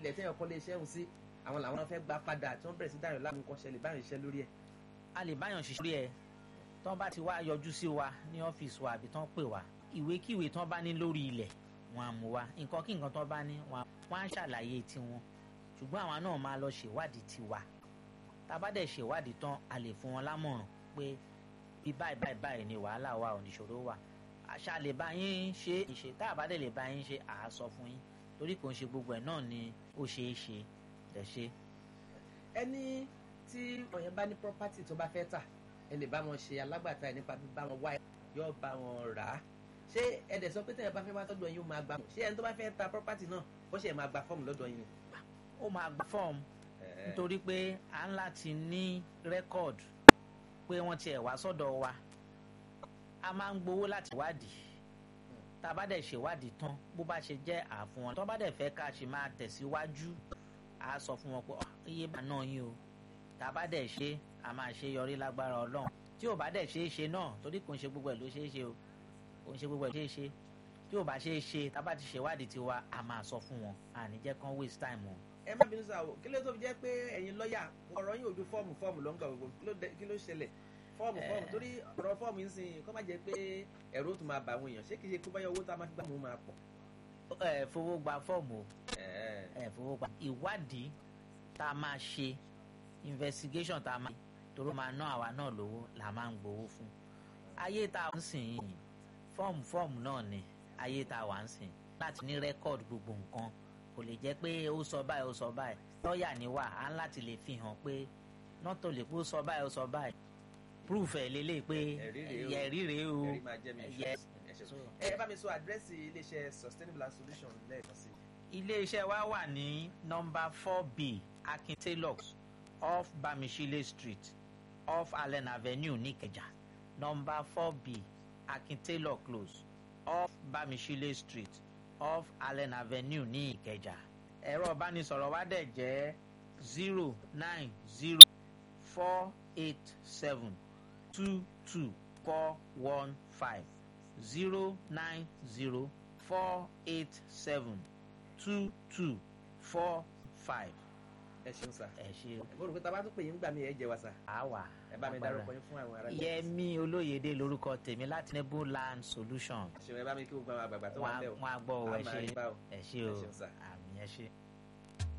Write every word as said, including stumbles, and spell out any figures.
ilẹ̀ tẹ́yọ̀ kọ́lé iṣẹ́ òun sí àwọn làwọn fẹ́ gba padà tí wọ́n bẹ̀rẹ̀ sí dáyọ̀ láàmú kan ṣẹlẹ̀ báyìí iṣẹ́ lórí ẹ̀. a lè báyàn ṣiṣẹ́ lórí ẹ̀ tán bá ti wá yọjú sí wa ní ọ́fíìsì wa àbí tán pè wá ìwékíwé tán bá ní lórí ilẹ̀ wọn á mú wa nǹkan kí nǹkan tán bá ní wọn á ṣàlàyé tiwọn ṣùgbọ́n àwọn náà máa lọ ṣèwádìí tiwa tá a bá dẹ̀ ṣèwádìí tán a lè fún wọn lámọ̀ràn pé bí báyìí báyìí báyìí ni wàhálà wa oníṣòro wà àṣà lè bá yín ṣe ìṣe tá a bá dẹ̀ lè bá yín ṣe àá sọ fún yín torí kò ń ṣe gbogbo ẹ̀ náà ni ó ṣeé ṣe lẹ̀ ṣe. ẹni tí ọ̀yàn bá ní property tó bá fẹ́ tà ẹ lè bá wọn ṣe alágbàtà ẹ nípa bá wọn wá yóò bá wọn rà á ṣé ẹ dẹ̀ sọ pé tẹ̀yẹ̀ bá fẹ́ wá tọ́jú ẹ̀yin ó máa gbà mọ̀ ṣé ẹni tó bá fẹ́ ta property náà ó ṣe máa gba fọ́ọ̀mù lọ́dọ̀ yín. ó máa gba fọ́ọ̀mù nítorí pé à ń láti ní rẹ́kọ̀d pé wọ́n tiẹ̀ wá sọ́dọ̀ wa a máa ń gbowó láti wádìí tá a bá dẹ̀ ṣèwádìí tán bó bá ṣe jẹ́ àfún wọn tó bá dẹ̀ fẹ́ ká ṣe máa tẹ̀síwájú a sọ fún wọn pé iye bá náà yín o tá a bá dẹ̀ ṣe a máa ṣe yọrí lágbára Ọlọ́run tí ò bá dẹ̀ ṣe é ṣe náà torí kò ń ṣe gbogbo ẹ̀ ló ṣe é ṣe o kò ń ṣe gbogbo ẹ̀ ló ṣe é ṣe tí ò bá ṣe é ṣe tá a bá ti ṣèwádìí tiwa a máa sọ fún wọn àní jẹ́ kán waste time wọn. ẹ má bínú sáà o kí ló tó fi jẹ́ pé ẹ̀yin lọ́ọ̀yà ọ̀rọ̀ yín ò ju fọ́ọ̀mù fọ́ọ̀mù ló ń gbà gbogbo kí ló ṣẹlẹ̀ fọ́ọ̀mù fọ́ọ̀mù torí ọ̀rọ̀ fọ́ọ̀mù yìí sìn kó má jẹ́ pé ẹ̀rọ tó máa bà àwọn èèyàn ṣé kì í ṣe kó báyọ̀ owó tá a máa fi gbà mú máa pọ̀. ẹ fowó gba fọ́ọ̀mù o ẹ fowó gba ìwádìí tá a máa ṣe investigation tá a máa torí máa ná àwa náà lówó là máa ń gbowó fún ayé tá a ń sìn yìí fọ́ọ̀mù fọ́ọ̀mù náà ni ayé tá a wà ń sìn láti ní rẹ́kọ̀dù gbogbo nǹkan kò lè jẹ́ pé ó sọ báyìí ó sọ báyìí lọ́ọ̀yà ni wà á ń láti lè fi hàn pé nọ́tò lè pé ó sọ báyìí ó sọ báyìí proof ẹ̀ lélẹ̀ pé ẹ̀rí rèé o ẹ bá mi sọ àdírẹ́sì iléeṣẹ́ sustainable solution lẹ́ẹ̀kan sí. iléeṣẹ́ wa wà ní nọ́mbà four b Akin Taylor off Bamishile street off Allen avenue Nìkẹjà nọ́mbà four b Akin Taylor close off Bamishile street off Allen avenue ní Ìkẹjà ẹ̀rọ ìbánisọ̀rọ̀ wa dẹ̀ jẹ́ zero nine zero four eight seven two two four one five zero nine zero four eight seven two two four five. ẹ ṣeun sá. ẹ ṣe. mo rò pé tá a bá tún pè yín gbà mí ẹ jẹ wa sá. a wà. ẹ bá mi dárúkọ yín fún àwọn ará ilé. Yẹmí Olóyèdé lórúkọ tèmi láti Nebo Land Solution. ṣe ẹ bá mi kí gbogbo àwọn àgbààgbà tó wà ń bẹ̀ o. wọn á gbọ́ ọ ẹ ṣe ẹ ṣe o àmì ẹ ṣe.